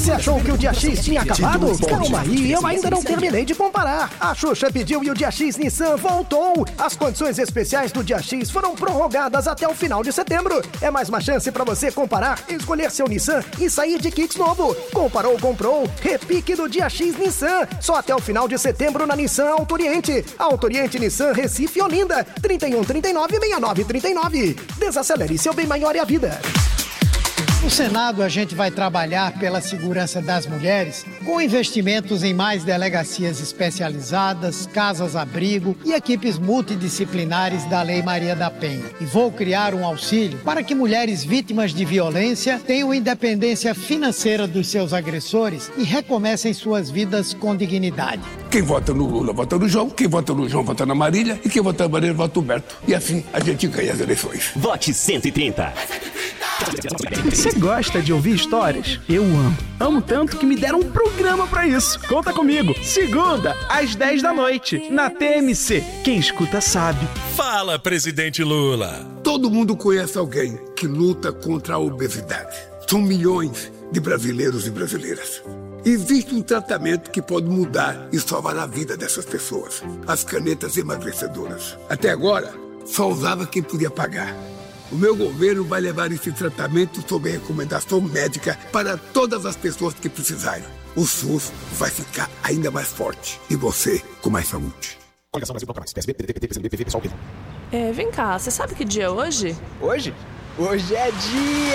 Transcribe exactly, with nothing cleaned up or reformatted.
Você achou que o dia X tinha acabado? Calma aí, eu ainda não terminei de comparar. A Xuxa pediu e o dia X Nissan voltou. As condições especiais do dia X foram prorrogadas até o final de setembro. É mais uma chance para você comparar, escolher seu Nissan e sair de kits novo. Comparou, comprou. Repique do dia X Nissan. Só até o final de setembro na Nissan Alto Oriente. Alto Oriente Nissan Recife e Olinda. trinta e um, trinta e nove, sessenta e nove, trinta e nove. Desacelere seu bem maior e a vida. No Senado, a gente vai trabalhar pela segurança das mulheres com investimentos em mais delegacias especializadas, casas-abrigo e equipes multidisciplinares da Lei Maria da Penha. E vou criar um auxílio para que mulheres vítimas de violência tenham independência financeira dos seus agressores e recomecem suas vidas com dignidade. Quem vota no Lula vota no João, quem vota no João vota na Marília e quem vota na Marília vota no Humberto. E assim a gente ganha as eleições. Vote cento e trinta. Você gosta de ouvir histórias? Eu amo. Amo tanto que me deram um programa pra isso. Conta comigo. Segunda, às dez da noite, na T M C. Quem escuta sabe. Fala, presidente Lula. Todo mundo conhece alguém que luta contra a obesidade. São milhões de brasileiros e brasileiras. Existe um tratamento que pode mudar e salvar a vida dessas pessoas. As canetas emagrecedoras. Até agora, só usava quem podia pagar. O meu governo vai levar esse tratamento sob recomendação médica para todas as pessoas que precisarem. O SUS vai ficar ainda mais forte e você com mais saúde. Coligação Brasil Bloco Mais, P S B, P D T, P T, P C B, P V, P S O L, P. É, vem cá, você sabe que dia é hoje? Hoje? Hoje é dia...